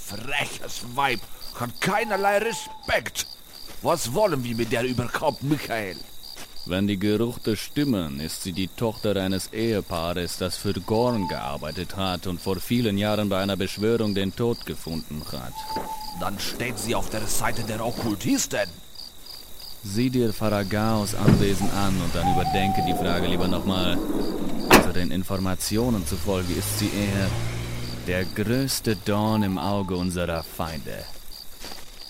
freches Weib, hat keinerlei Respekt. Was wollen wir mit der überhaupt, Michael? Wenn die Gerüchte stimmen, ist sie die Tochter eines Ehepaares, das für Gorn gearbeitet hat und vor vielen Jahren bei einer Beschwörung den Tod gefunden hat. Dann steht sie auf der Seite der Okkultisten. Sieh dir Faragaos Anwesen an und dann überdenke die Frage lieber nochmal. Unseren Informationen zufolge ist sie eher der größte Dorn im Auge unserer Feinde.